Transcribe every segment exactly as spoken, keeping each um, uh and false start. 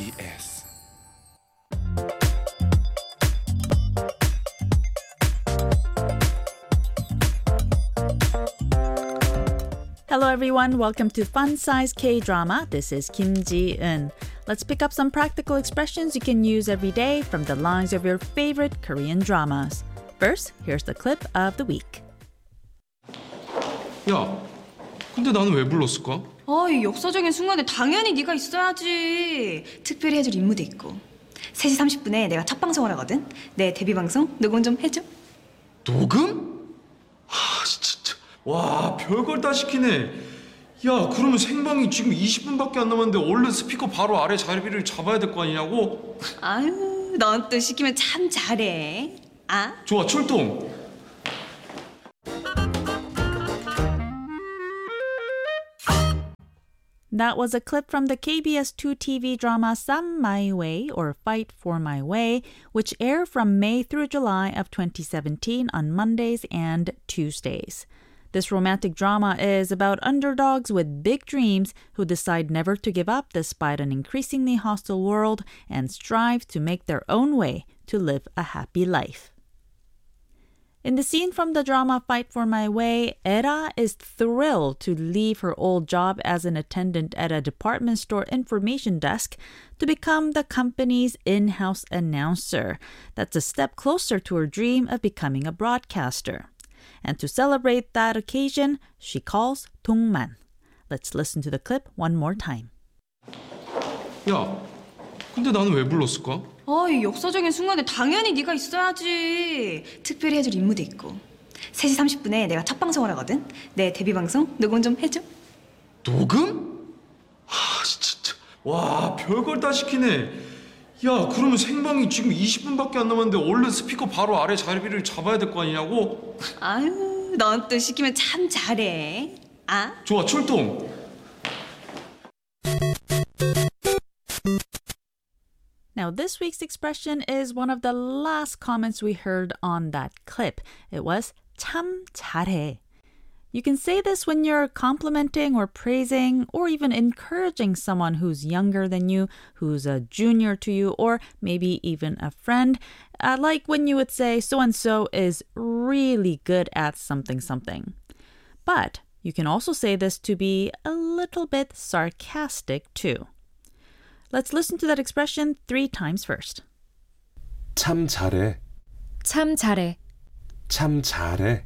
케이비에스 Hello everyone, welcome to Fun Size K-Drama. This is Kim Ji-eun. Let's pick up some practical expressions you can use every day from the lines of your favorite Korean dramas. First, here's the clip of the week. 야, 근데 나는 왜 불렀을까? 아, 이 역사적인 순간에 당연히 네가 있어야지. 특별히 해줄 임무도 있고. 세 시 삼십 분에 내가 첫 방송을 하거든. 내 데뷔 방송 녹음 좀 해줘. 녹음? 하, 진짜. 와, 별걸 다 시키네. 야, 그러면 생방이 지금 이십 분밖에 안 남았는데 얼른 스피커 바로 아래 자리를 잡아야 될 거 아니냐고? 아유, 넌 또 시키면 참 잘해. 아? 좋아, 출동. That was a clip from the K B S two T V drama Sam My Way or Fight for My Way, which aired from May through July of twenty seventeen on Mondays and Tuesdays. This romantic drama is about underdogs with big dreams who decide never to give up despite an increasingly hostile world and strive to make their own way to live a happy life. In the scene from the drama Fight for My Way, Era is thrilled to leave her old job as an attendant at a department store information desk to become the company's in-house announcer. That's a step closer to her dream of becoming a broadcaster. And to celebrate that occasion, she calls 동만. Let's listen to the clip one more time. 야, 근데 나는 왜 불렀을까? 아, 이 역사적인 순간에 당연히 네가 있어야지. 특별히 해줄 임무도 있고. 세 시 삼십 분에 내가 첫 방송을 하거든. 내 데뷔 방송 녹음 좀 해줘. 녹음? 하, 진짜. 와, 별걸 다 시키네. 야, 그러면 생방이 지금 이십 분밖에 안 남았는데 얼른 스피커 바로 아래 자리를 잡아야 될 거 아니냐고? 아유, 넌 또 시키면 참 잘해. 아? 좋아, 출동. Now, this week's expression is one of the last comments we heard on that clip. It was 참 잘해. You can say this when you're complimenting or praising or even encouraging someone who's younger than you, who's a junior to you, or maybe even a friend. Uh, like when you would say so-and-so is really good at something something. But you can also say this to be a little bit sarcastic too. Let's listen to that expression three times first. 참 잘해. 참 잘해. 참 잘해.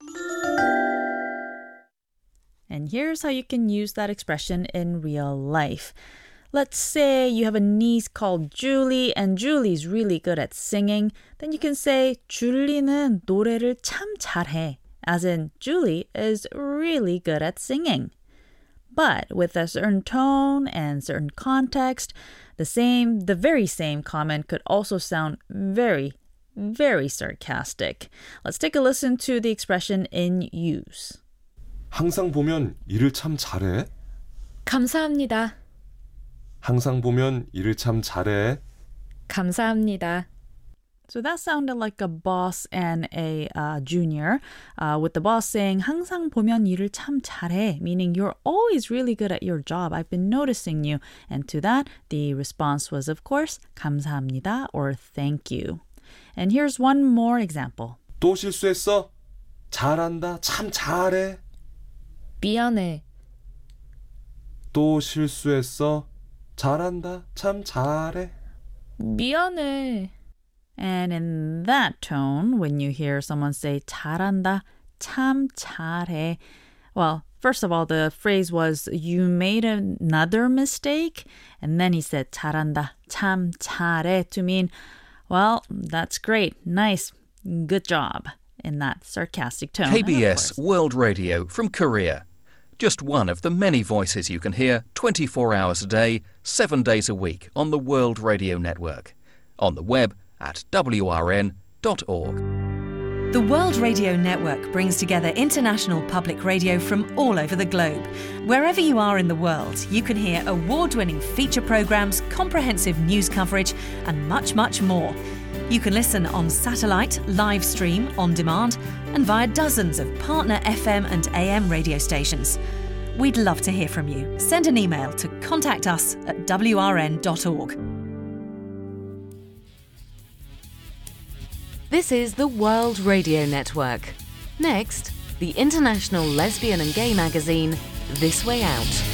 And here's how you can use that expression in real life. Let's say you have a niece called Julie and Julie's really good at singing. Then you can say 줄리는 노래를 참 잘해. As in, Julie is really good at singing. But with a certain tone and certain context, the same, the very same comment could also sound very, very sarcastic. Let's take a listen to the expression in use. 항상 보면 일을 참 잘해. 감사합니다. 항상 보면 일을 참 잘해. 감사합니다. So that sounded like a boss and a uh, junior, uh, with the boss saying 항상 보면 일을 참 잘해, meaning you're always really good at your job. I've been noticing you. And to that, the response was, of course, 감사합니다 or thank you. And here's one more example. 또 실수했어? 잘한다. 참 잘해. 미안해. 또 실수했어? 잘한다. 참 잘해. 미안해. And in that tone, when you hear someone say 잘한다, 참 잘해, well, first of all, the phrase was you made another mistake, and then he said 잘한다, 참 잘해 to mean, well, that's great, nice, good job, in that sarcastic tone. K B S World Radio from Korea. Just one of the many voices you can hear twenty-four hours a day, seven days a week on the World Radio Network. On the web at w r n dot org. The World Radio Network brings together international public radio from all over the globe. Wherever you are in the world, you can hear award-winning feature programs, comprehensive news coverage, and much, much more. You can listen on satellite, live stream, on demand, and via dozens of partner F M and A M radio stations. We'd love to hear from you. Send an email to contact us at w r n dot org. This is the World Radio Network. Next, the international lesbian and gay magazine This Way Out.